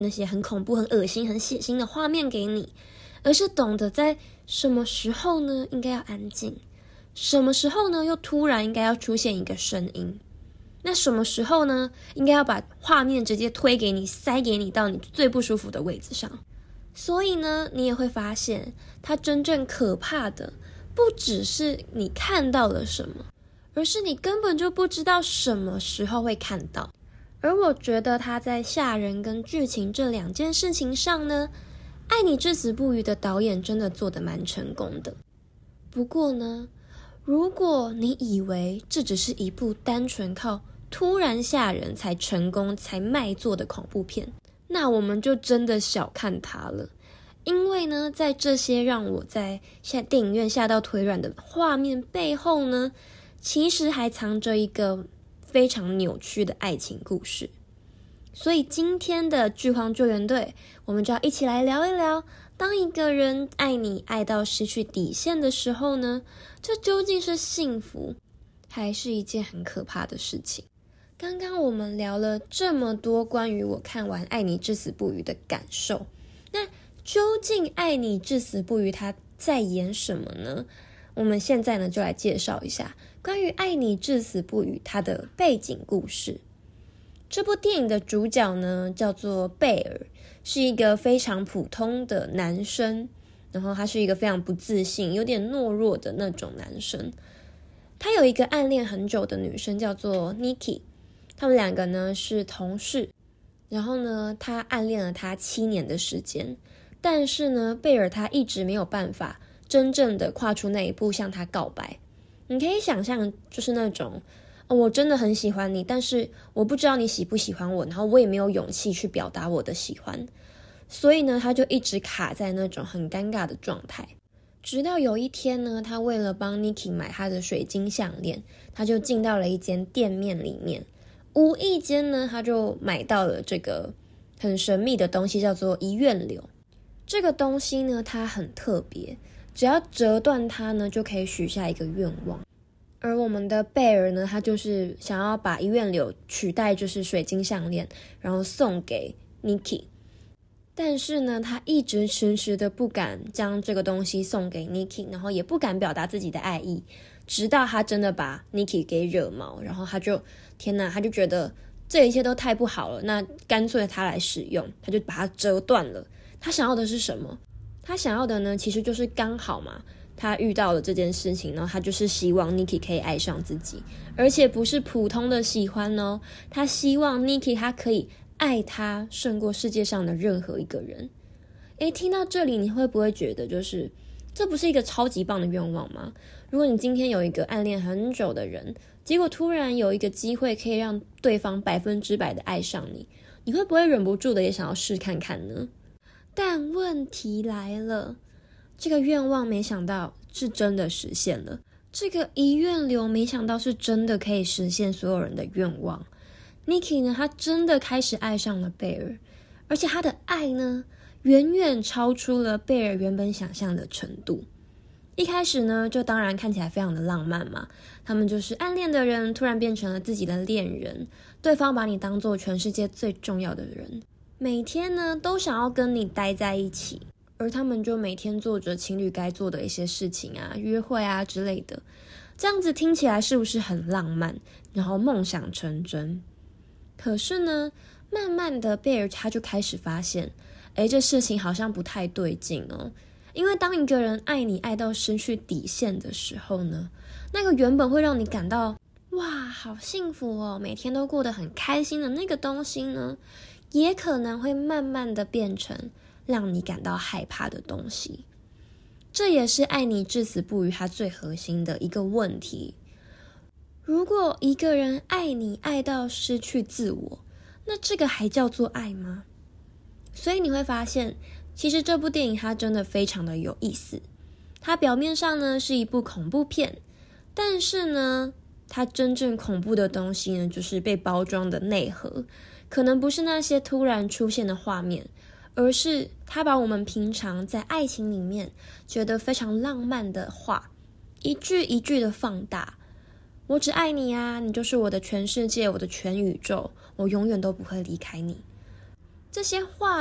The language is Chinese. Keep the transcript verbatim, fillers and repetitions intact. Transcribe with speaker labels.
Speaker 1: 那些很恐怖、很恶心、很血腥的画面给你，而是懂得在什么时候呢应该要安静，什么时候呢又突然应该要出现一个声音，那什么时候呢应该要把画面直接推给你，塞给你到你最不舒服的位置上。所以呢你也会发现，它真正可怕的不只是你看到了什么，而是你根本就不知道什么时候会看到。而我觉得他在吓人跟剧情这两件事情上呢，爱你至死不渝的导演真的做得蛮成功的。不过呢，如果你以为这只是一部单纯靠突然吓人才成功才卖座的恐怖片，那我们就真的小看它了。因为呢，在这些让我在电影院吓到腿软的画面背后呢，其实还藏着一个非常扭曲的爱情故事。所以今天的剧荒救援队，我们就要一起来聊一聊，当一个人爱你爱到失去底线的时候呢，这究竟是幸福还是一件很可怕的事情。刚刚我们聊了这么多关于我看完爱你至死不渝的感受，那究竟爱你至死不渝他在演什么呢？我们现在呢就来介绍一下关于爱你至死不渝他的背景故事。这部电影的主角呢叫做贝尔，是一个非常普通的男生，然后他是一个非常不自信有点懦弱的那种男生。他有一个暗恋很久的女生叫做 Nikki， 他们两个呢是同事，然后呢他暗恋了她七年的时间，但是呢贝尔他一直没有办法真正的跨出那一步向他告白。你可以想象就是那种、哦、我真的很喜欢你，但是我不知道你喜不喜欢我，然后我也没有勇气去表达我的喜欢，所以呢他就一直卡在那种很尴尬的状态。直到有一天呢，他为了帮 Nikki 买她的水晶项链，他就进到了一间店面里面，无意间呢他就买到了这个很神秘的东西，叫做遗愿柳。这个东西呢它很特别，只要折断它呢就可以许下一个愿望。而我们的贝尔呢，他就是想要把遗愿柳取代就是水晶项链，然后送给 Nikki， 但是呢他一直迟迟的不敢将这个东西送给 Nikki， 然后也不敢表达自己的爱意，直到他真的把 Nikki 给惹毛，然后他就天哪，他就觉得这一切都太不好了，那干脆他来使用，他就把它折断了。他想要的是什么？他想要的呢其实就是刚好嘛，他遇到了这件事情，然后他就是希望 Nikki 可以爱上自己，而且不是普通的喜欢哦，他希望 Nikki 他可以爱他胜过世界上的任何一个人。诶，听到这里你会不会觉得就是这不是一个超级棒的愿望吗？如果你今天有一个暗恋很久的人，结果突然有一个机会可以让对方百分之百的爱上你，你会不会忍不住的也想要试看看呢？但问题来了，这个愿望没想到是真的实现了，这个遗愿柳没想到是真的可以实现所有人的愿望。 Nikki 呢，她真的开始爱上了贝尔，而且她的爱呢远远超出了贝尔原本想象的程度。一开始呢就当然看起来非常的浪漫嘛，他们就是暗恋的人突然变成了自己的恋人，对方把你当作全世界最重要的人，每天呢都想要跟你待在一起，而他们就每天做着情侣该做的一些事情啊，约会啊之类的。这样子听起来是不是很浪漫，然后梦想成真？可是呢慢慢的贝尔他就开始发现，诶，这事情好像不太对劲哦。因为当一个人爱你爱到失去底线的时候呢，那个原本会让你感到哇好幸福哦，每天都过得很开心的那个东西呢，也可能会慢慢的变成让你感到害怕的东西。这也是爱你至死不渝它最核心的一个问题。如果一个人爱你爱到失去自我，那这个还叫做爱吗？所以你会发现其实这部电影它真的非常的有意思。它表面上呢是一部恐怖片，但是呢它真正恐怖的东西呢就是被包装的内核，可能不是那些突然出现的画面，而是它把我们平常在爱情里面觉得非常浪漫的话一句一句的放大。我只爱你啊，你就是我的全世界，我的全宇宙，我永远都不会离开你。 这些话